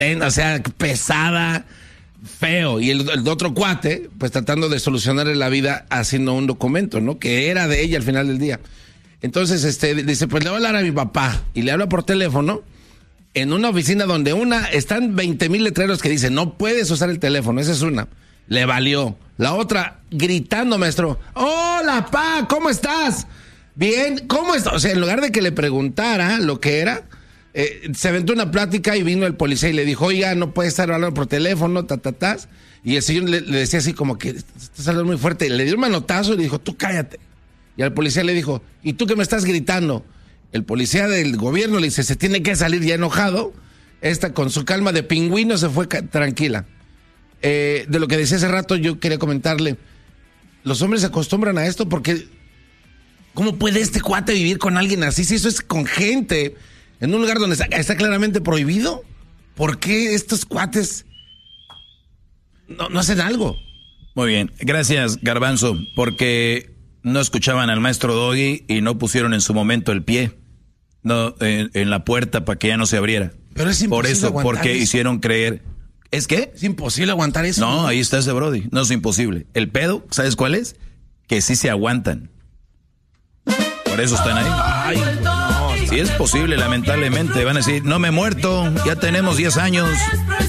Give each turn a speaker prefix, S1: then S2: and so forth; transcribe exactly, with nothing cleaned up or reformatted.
S1: en, o sea, pesada, feo. Y el, el otro cuate, pues tratando de solucionarle la vida haciendo un documento, ¿no? Que era de ella al final del día. Entonces, este, dice, pues le voy a hablar a mi papá. Y le habla por teléfono en una oficina donde una, están veinte mil letreros que dicen, no puedes usar el teléfono. Esa es una. Le valió. La otra, gritando, maestro, hola, pa, ¿cómo estás? Bien, ¿cómo estás? O sea, en lugar de que le preguntara lo que era, eh, se aventó una plática y vino el policía y le dijo, oiga, no puede estar hablando por teléfono, ta, ta, ta. Y el señor le, le decía así como que, estás hablando muy fuerte. Le dio un manotazo y le dijo, tú cállate. Y al policía le dijo, ¿y tú qué me estás gritando? El policía del gobierno le dice, se tiene que salir ya enojado. Esta con su calma de pingüino se fue ca- tranquila. Eh, de lo que decía hace rato, yo quería comentarle, los hombres se acostumbran a esto porque ¿cómo puede este cuate vivir con alguien así? Si eso es con gente en un lugar donde está, está claramente prohibido, ¿por qué estos cuates no, no hacen algo?
S2: Muy bien, gracias Garbanzo, porque no escuchaban al maestro Doggy y no pusieron en su momento el pie no en, en la puerta para que ya no se abriera.
S1: Pero es imposible
S2: por eso,
S1: aguantar
S2: porque
S1: eso.
S2: Hicieron creer. ¿Es qué?
S1: Es imposible aguantar eso.
S2: No, ahí está ese Brody. No es imposible. El pedo, ¿sabes cuál es? Que sí se aguantan. Por eso están ahí.
S1: Ay, no.
S2: Sí es posible, lamentablemente. Van a decir, no me he muerto, ya tenemos diez años.